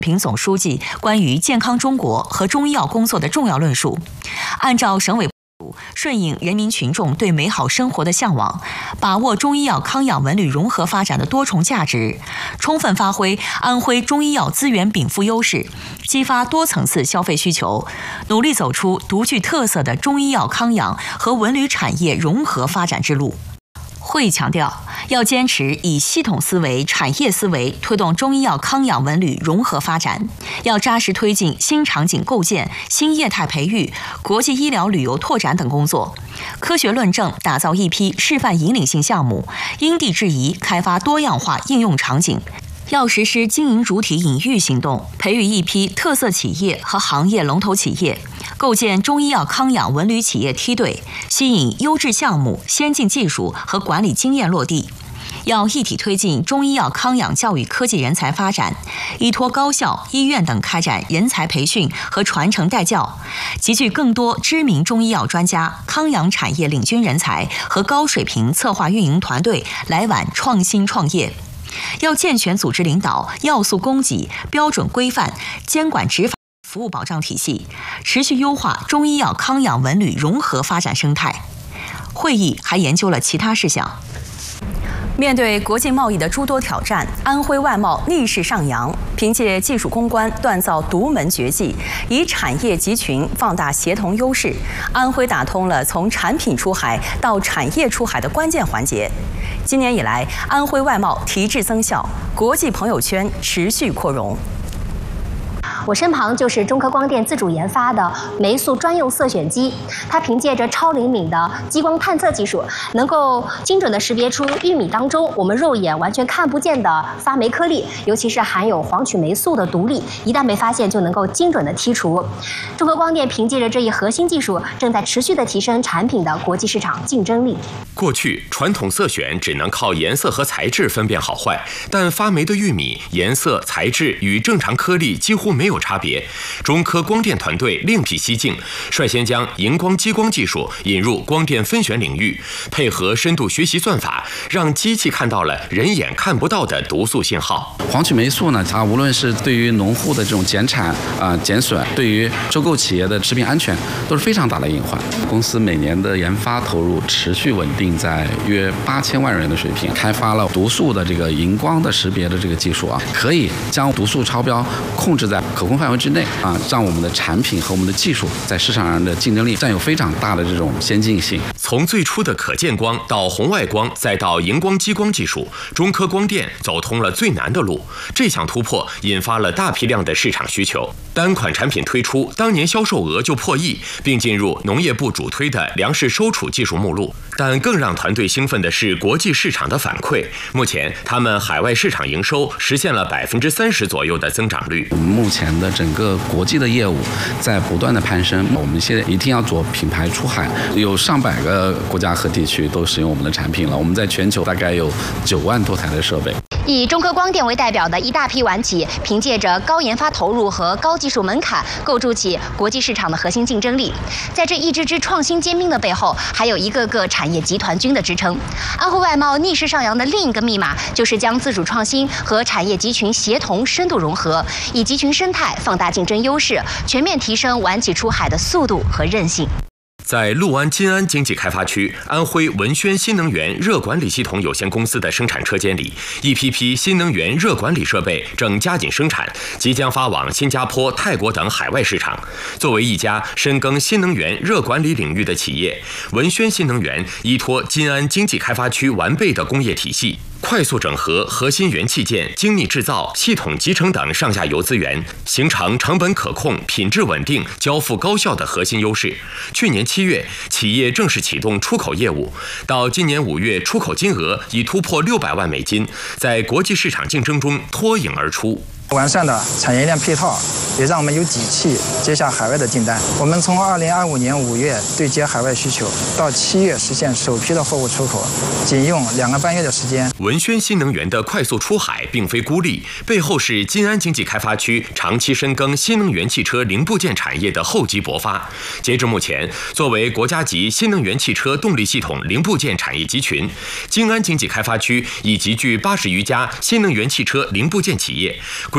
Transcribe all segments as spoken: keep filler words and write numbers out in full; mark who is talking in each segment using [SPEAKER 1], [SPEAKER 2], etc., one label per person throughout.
[SPEAKER 1] 平总书记关于健康中国和中医药工作的重要论述，按照省委顺应人民群众对美好生活的向往，把握中医药康养文旅融合发展的多重价值，充分发挥安徽中医药资源禀赋优势，激发多层次消费需求，努力走出独具特色的中医药康养和文旅产业融合发展之路。会议强调，要坚持以系统思维、产业思维推动中医药康养文旅融合发展，要扎实推进新场景构建、新业态培育、国际医疗旅游拓展等工作，科学论证打造一批示范引领性项目，因地制宜开发多样化应用场景。要实施经营主体引育行动，培育一批特色企业和行业龙头企业，构建中医药康养文旅企业梯队，吸引优质项目、先进技术和管理经验落地。要一体推进中医药康养教育科技人才发展，依托高校、医院等开展人才培训和传承带教，集聚更多知名中医药专家、康养产业领军人才和高水平策划运营团队来皖创新创业。要健全组织领导、要素供给、标准规范、监管执法、服务保障体系，持续优化中医药康养文旅融合发展生态。会议还研究了其他事项。面对国际贸易的诸多挑战，安徽外贸逆势上扬，凭借技术攻关锻造独门绝技，以产业集群放大协同优势，安徽打通了从产品出海到产业出海的关键环节。今年以来，安徽外贸提质增效，国际朋友圈持续扩容。
[SPEAKER 2] 我身旁就是中科光电自主研发的霉素专用色选机，它凭借着超灵敏的激光探测技术，能够精准地识别出玉米当中我们肉眼完全看不见的发霉颗粒，尤其是含有黄曲霉素的毒粒，一旦被发现就能够精准地剔除。中科光电凭借着这一核心技术，正在持续地提升产品的国际市场竞争力。
[SPEAKER 3] 过去传统色选只能靠颜色和材质分辨好坏，但发霉的玉米颜色、材质与正常颗粒几乎没有差别。中科光电团队另辟蹊径，率先将荧光激光技术引入光电分选领域，配合深度学习算法，让机器看到了人眼看不到的毒素信号。
[SPEAKER 4] 黄曲霉素呢，它无论是对于农户的这种减产啊、呃、减损，对于收购企业的食品安全都是非常大的隐患。公司每年的研发投入持续稳定在约八千万元的水平，开发了毒素的这个荧光的识别的这个技术啊，可以将毒素超标控制在可控范围之内啊，让我们的产品和我们的技术在市场上的竞争力占有非常大的这种先进性。
[SPEAKER 3] 从最初的可见光到红外光，再到荧光激光技术，中科光电走通了最难的路。这项突破引发了大批量的市场需求，单款产品推出，当年销售额就破亿，并进入农业部主推的粮食收储技术目录。但更让团队兴奋的是国际市场的反馈，目前他们海外市场营收实现了百分之三十左右的增长率。
[SPEAKER 4] 我们目前的整个国际的业务在不断的攀升，我们现在一定要做品牌出海，有上百个国家和地区都使用我们的产品了。我们在全球大概有九万多台的设备。
[SPEAKER 2] 以中科光电为代表的一大批晚企，凭借着高研发投入和高技术门槛，构筑起国际市场的核心竞争力。在这一支支创新尖兵的背后，还有一个个产业集团军的支撑。安徽外贸逆势上扬的另一个密码，就是将自主创新和产业集群协同深度融合，以集群生态放大竞争优势，全面提升晚企出海的速度和韧性。
[SPEAKER 3] 在六安金安经济开发区，安徽文轩新能源热管理系统有限公司的生产车间里，一批批新能源热管理设备正加紧生产，即将发往新加坡、泰国等海外市场。作为一家深耕新能源热管理领域的企业，文轩新能源依托金安经济开发区完备的工业体系，快速整合核心元器件、精密制造、系统集成等上下游资源，形成成本可控、品质稳定、交付高效的核心优势。去年七月，企业正式启动出口业务，到今年五月，出口金额已突破六百万美金，在国际市场竞争中脱颖而出。
[SPEAKER 5] 完善的产业链配套，也让我们有底气接下海外的订单。我们从二零二五年五月对接海外需求，到七月实现首批的货物出口，仅用两个半月的时间。
[SPEAKER 3] 文轩新能源的快速出海并非孤立，背后是金安经济开发区长期深耕新能源汽车零部件产业的厚积薄发。截至目前，作为国家级新能源汽车动力系统零部件产业集群，金安经济开发区已集聚八十余家新能源汽车零部件企业，规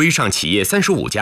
[SPEAKER 3] 规上企业三十五家。